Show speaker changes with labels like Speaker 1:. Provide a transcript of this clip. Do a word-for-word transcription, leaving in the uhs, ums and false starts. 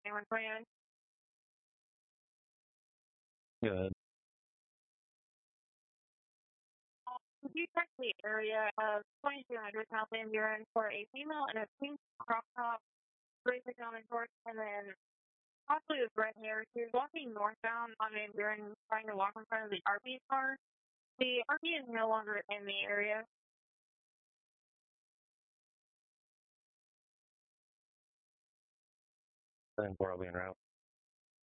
Speaker 1: Cameron twenty-nine.
Speaker 2: Good.
Speaker 1: Could you check the area of twenty-two hundred South Van Buren for a female in a pink crop top, gray pajamas shorts, and then possibly with red hair? She was walking northbound on Van Buren, trying to walk in front of the R P car. The R P is no longer in the area.
Speaker 2: ten four will be en route.